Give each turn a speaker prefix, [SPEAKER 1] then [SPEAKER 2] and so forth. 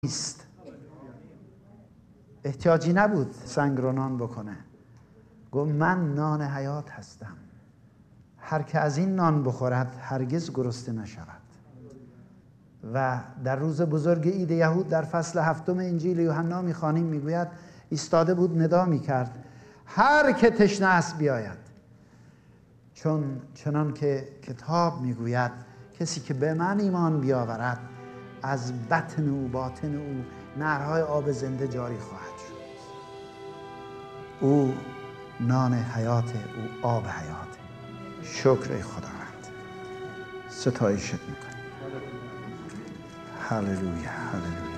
[SPEAKER 1] است. احتیاجی نبود سنگ رو نان بکنه. گفت من نان حیات هستم، هر که از این نان بخورد هرگز گرسنه نشود. و در روز بزرگ عید یهود در فصل 7 انجیل یوحنا میخوانیم، میگوید ایستاده بود ندا میکرد هر که تشنه است بیاید، چنان که کتاب میگوید کسی که به من ایمان بیاورد از بطن او باطن او نهرهای آب زنده جاری خواهد شد. او نان حیات، او آب حیات. شکر ای خداوند، ستایشت میکنم. هللویا هللویا.